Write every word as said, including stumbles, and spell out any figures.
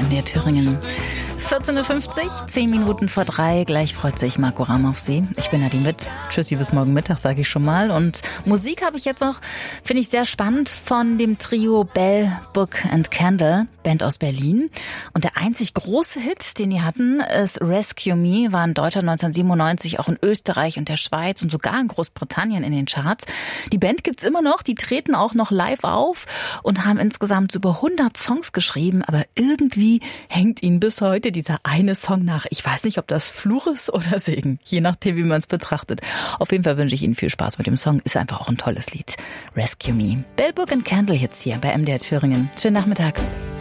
M D R Thüringen. vierzehn Uhr fünfzig, zehn Minuten vor drei. Gleich freut sich Marco Ramm auf Sie. Ich bin Nadine Witt. Tschüssi, bis morgen Mittag, sage ich schon mal. Und Musik habe ich jetzt noch, finde ich sehr spannend, von dem Trio Bell, Book and Candle, Band aus Berlin. Und der einzig große Hit, den die hatten, ist Rescue Me, war in Deutschland neunzehnhundertsiebenundneunzig, auch in Österreich und der Schweiz und sogar in Großbritannien in den Charts. Die Band gibt's immer noch, die treten auch noch live auf und haben insgesamt über hundert Songs geschrieben, aber irgendwie hängt ihnen bis heute dieser eine Song nach. Ich weiß nicht, ob das Fluch ist oder Segen, je nachdem, wie man es betrachtet. Auf jeden Fall wünsche ich Ihnen viel Spaß mit dem Song. Ist einfach auch ein tolles Lied. Rescue Me. Bell, Book and Candle jetzt hier bei M D R Thüringen. Schönen Nachmittag.